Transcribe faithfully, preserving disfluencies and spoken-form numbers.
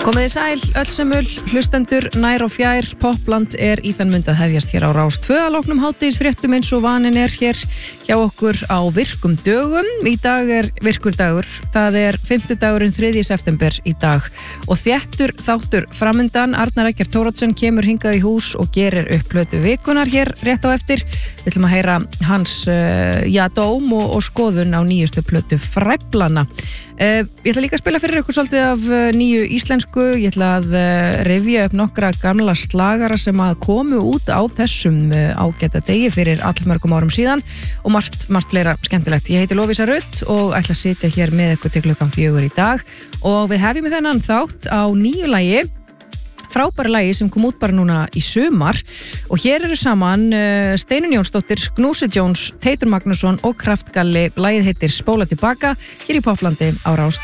Komiði sæl, öllsömmul, hlustendur, nær og fjær, Popland er í þann mund að hefjast hér á Rás tvö að loknum hádegisfréttum eins og vanin er hér hjá okkur á virkum dögum. Í dag er virkur dagur, það er fimmtudagurinn þriðji september í dag og þéttur þáttur framundan. Arnar Eggert Thoroddsen kemur hingað í hús og gerir upp plötu vikunar hér rétt á eftir. Við ætlum að heyra hans uh, já, dóm og, og skoðun á nýjustu plötu Fræflana. Uh, ég ætla líka að spila fyrir ykkur svolítið af uh, nýju íslensku. Ég ætla að uh, rifja upp nokkra gamla slagara sem að komu út á þessum uh, ágæta degi fyrir allmörgum árum síðan og margt, margt fleira skemmtilegt. Ég heiti Lovísa Rutt og ætla að sitja hér með ykkur til klukkan fjögur í dag og við hefjum með þennan þátt á nýju lagi, frábæra lagi sem kom út bara núna í sumar og hér eru saman uh, Steinunn Jónsdóttir, Gnúsi Jones, Teitur Magnússon og Kraftgalli. Lagið heitir Spóla tilbaka hér í Poplandi á Rás.